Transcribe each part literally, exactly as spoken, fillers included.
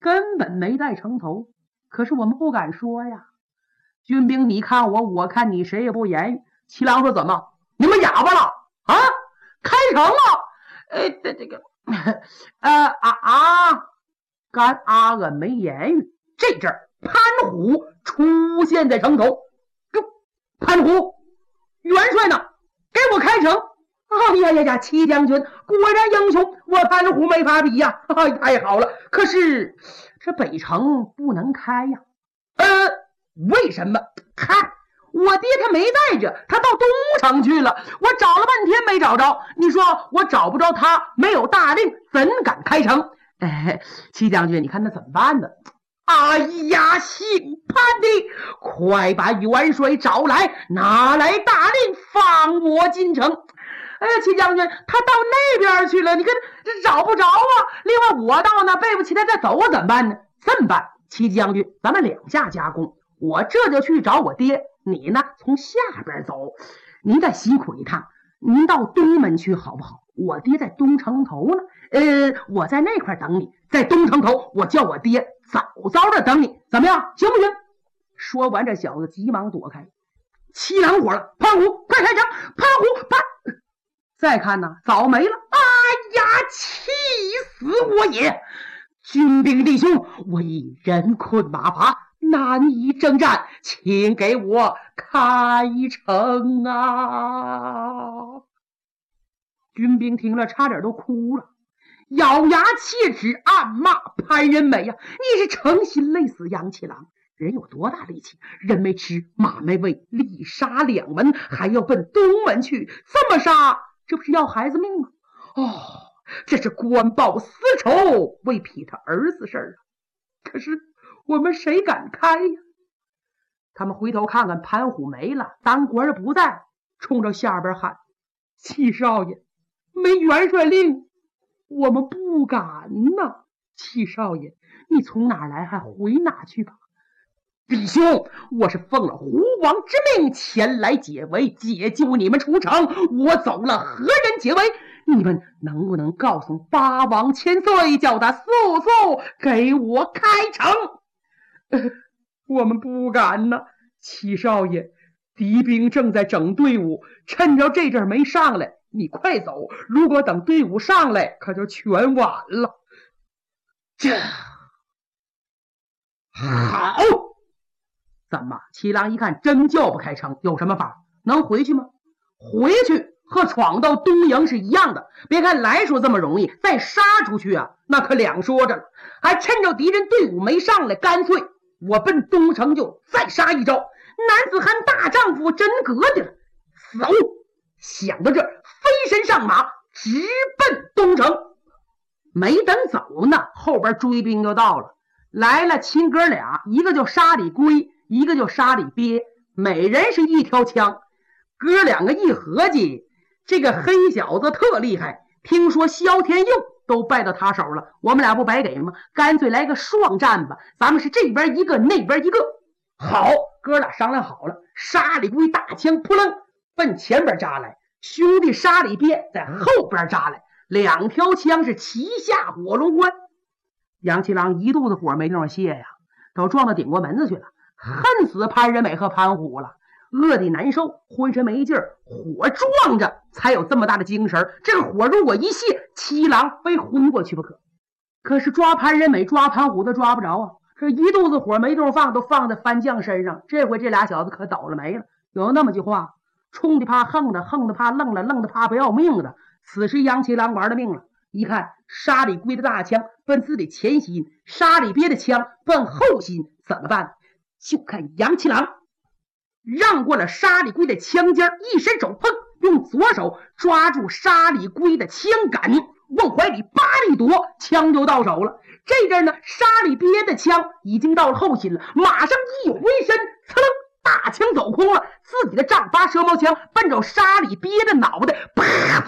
根本没带城头。可是我们不敢说呀。军兵你看我，我看你，谁也不言语。七郎说：“怎么？你们哑巴了啊？开城了？呃，这这个，呃啊啊！”干阿恩没言语。这阵儿，潘虎出现在城头。潘虎，元帅呢？给我开城！哎呀呀呀！戚将军果然英雄，我潘虎没法比呀！哎，太好了！可是这北城不能开呀。呃，为什么？嗨，我爹他没带着，他到东城去了。我找了半天没找着。你说我找不着他，没有大令，怎敢开城？哎，戚将军，你看那怎么办呢？哎呀，姓潘的，快把元帅找来，拿来大令，放我进城。哎呀，戚将军，他到那边去了，你看这找不着啊。另外我到那背不起他再走怎么办呢？这么办，戚将军，咱们两下夹攻。我这就去找我爹，你呢从下边走。您再辛苦一趟，您到东门去好不好？我爹在东城头呢。呃，我在那块等你，在东城头，我叫我爹早早的等你，怎么样？行不行？说完，这小子急忙躲开。七郎火了，潘虎，快开枪！潘虎，潘！再看呢，早没了。哎呀，气死我也！军兵弟兄，我已人困马乏，难以征战，请给我开城啊！军兵听了，差点都哭了。咬牙切齿，暗骂潘仁美呀、啊！你是诚心累死杨七郎，人有多大力气？人没吃，马没喂，力杀两门，还要奔东门去，这么杀，这不是要孩子命吗？哦，这是官报私仇，为匹他儿子事儿啊！可是我们谁敢开呀？他们回头看看，潘虎没了，当官的不在，冲着下边喊：“戚少爷，没元帅令。”我们不敢呐，戚少爷，你从哪来还回哪去吧。弟兄，我是奉了胡王之命前来解围，解救你们出城。我走了，何人解围？你们能不能告诉八王千岁，叫他速速给我开城？呃、我们不敢呐，戚少爷，敌兵正在整队伍，趁着这阵没上来，你快走，如果等队伍上来，可就全完了。这好，怎么？七郎一看真叫不开城，有什么法？能回去吗？回去和闯到东营是一样的。别看来说这么容易，再杀出去啊，那可两说着了。还趁着敌人队伍没上来，干脆我奔东城就再杀一招。男子汉大丈夫真格的了，走！想到这儿，飞身上马，直奔东城。没等走呢，后边追兵就到了。来了亲哥俩，一个叫沙里龟，一个叫沙里鳖，每人是一条枪。哥两个一合计，这个黑小子特厉害，听说萧天佑都败到他手了，我们俩不白给吗？干脆来个双战吧，咱们是这边一个，那边一个。好，哥俩商量好了，沙里龟大枪扑棱奔前边扎来，兄弟沙里鳖在后边扎来，两条枪是齐下火龙关。杨七郎一肚子火没地方泄呀，都撞到顶过门子去了，恨死潘仁美和潘虎了，饿得难受，浑身没劲儿，火撞着才有这么大的精神。这个火如果一泄，七郎非昏过去不可。可是抓潘仁美抓潘虎都抓不着啊，这一肚子火没地方放，都放在番将身上。这回这俩小子可倒了霉了。有那么句话，冲的怕横的，横的怕愣了，愣的怕不要命的。此时杨七郎玩了命了，一看沙里龟的大枪奔自己前心，沙里鳖的枪奔后心，怎么办？就看杨七郎让过了沙里龟的枪尖，一伸手，砰，用左手抓住沙里龟的枪杆，往怀里扒一夺，枪就到手了。这阵呢，沙里鳖的枪已经到了后心了，马上一回身，噌楞，大枪走空了，自己的丈八蛇矛枪奔着沙里鳖的脑袋，啪，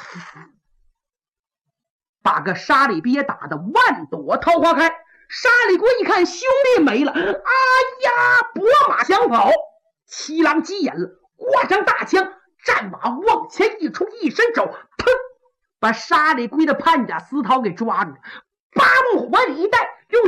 把个沙里鳖打得万朵桃花开。沙里龟一看兄弟没了，哎呀，拨马想跑。七郎急眼了，挂上大枪，战马往前一冲，一伸手，砰，把沙里龟的判甲丝绦给抓住了，八目怀里一带，